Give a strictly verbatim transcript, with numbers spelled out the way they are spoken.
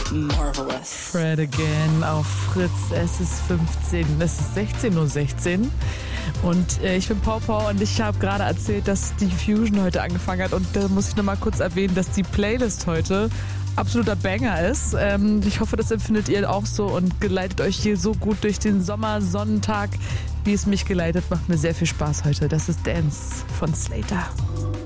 marvelous. Fred again auf Fritz. Es ist fünfzehn, es ist sechzehn Uhr sechzehn. Und äh, ich bin Pau Pau und ich habe gerade erzählt, dass die Fusion heute angefangen hat. Und da muss ich nochmal kurz erwähnen, dass die Playlist heute absoluter Banger ist. Ähm, ich hoffe, das empfindet ihr auch so und geleitet euch hier so gut durch den Sommersonnentag, wie es mich geleitet. Macht mir sehr viel Spaß heute. Das ist Dance von Slater.